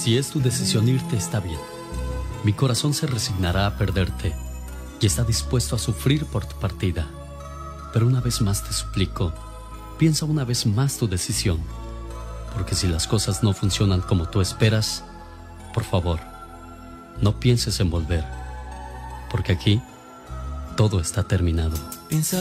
Si es tu decisión irte, está bien. Mi corazón se resignará a perderte y está dispuesto a sufrir por tu partida. Pero una vez más te suplico, piensa una vez más tu decisión. Porque si las cosas no funcionan como tú esperas, por favor, no pienses en volver. Porque aquí todo está terminado.